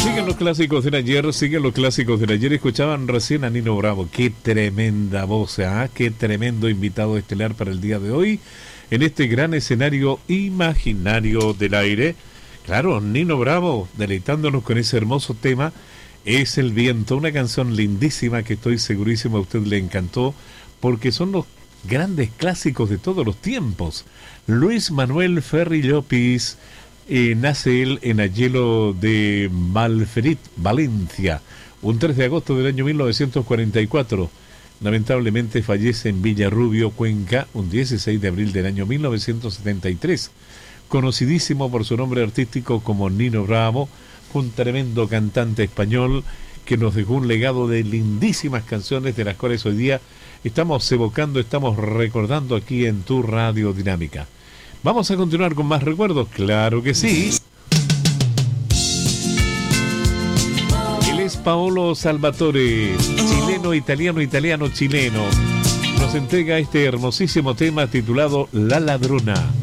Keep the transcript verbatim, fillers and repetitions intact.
Siguen los clásicos del ayer, siguen los clásicos del ayer. Escuchaban recién a Nino Bravo. Qué tremenda voz, ¿eh? Qué tremendo invitado estelar para el día de hoy en este gran escenario imaginario del aire. Claro, Nino Bravo, deleitándonos con ese hermoso tema, Es el viento, una canción lindísima que estoy segurísimo a usted le encantó, porque son los grandes clásicos de todos los tiempos. Luis Manuel Ferri Llopis, eh, nace él en Ayelo de Malferit, Valencia, un tres de agosto del año mil novecientos cuarenta y cuatro. Lamentablemente fallece en Villarrubio, Cuenca, un dieciséis de abril del año mil novecientos setenta y tres. Conocidísimo por su nombre artístico como Nino Bravo, un tremendo cantante español que nos dejó un legado de lindísimas canciones de las cuales hoy día estamos evocando, estamos recordando aquí en tu Radio Dinámica. Vamos a continuar con más recuerdos, claro que sí. Él es Paolo Salvatore, chileno, italiano, italiano, chileno. Nos entrega este hermosísimo tema titulado La Ladrona.